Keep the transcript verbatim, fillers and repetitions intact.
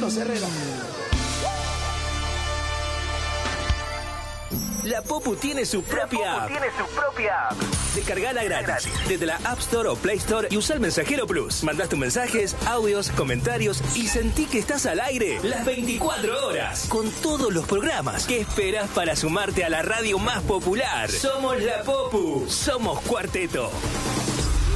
Carlos Herrera. La Popu tiene su propia app. tiene su propia app. Descargala gratis desde la App Store o Play Store y usa el Mensajero Plus. Mandás tus mensajes, audios, comentarios y sentí que estás al aire las veinticuatro horas con todos los programas. ¿Qué esperas para sumarte a la radio más popular? Somos La Popu. Somos Cuarteto.